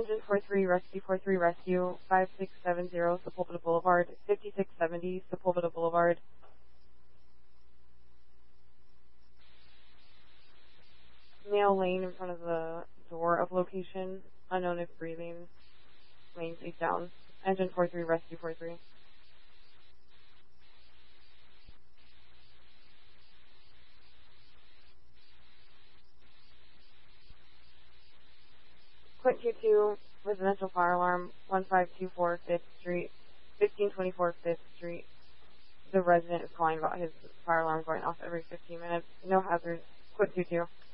Engine 43 Rescue, 5670 Sepulveda Boulevard, 5670 Sepulveda Boulevard. Male lane in front of the door of location, unknown if breathing, lane face down. Engine 43 Rescue 43. Quint Q2, residential fire alarm, 1524 5th Street, 1524 5th Street. The resident is calling about his fire alarm going off every 15 minutes. No hazards. Quint Q2.